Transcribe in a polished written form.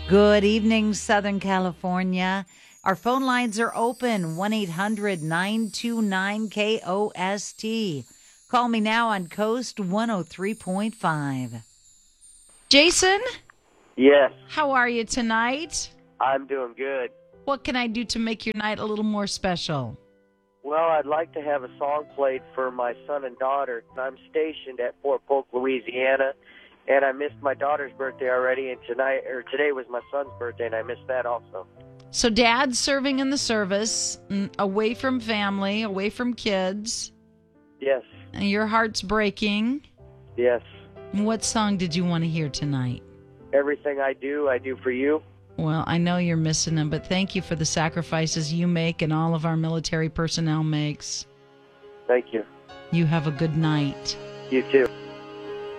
Good evening, Southern California. Our phone lines are open, 1-800-929-KOST. Call me now on Coast 103.5. Jason, Yes, how are you tonight? I'm doing good. What can I do to make your night a little more special? Well, I'd like to have a song played for my son and daughter. I'm stationed at Fort Polk, Louisiana, and I missed my daughter's birthday already, and today was my son's birthday, and I missed that also. So Dad's serving in the service, away from family, away from kids, Yes, and your heart's breaking. yes. What song did you want to hear tonight? Everything I do for you. Well, I know you're missing them, but thank you for the sacrifices you make and all of our military personnel makes. Thank you. You have a good night. You too.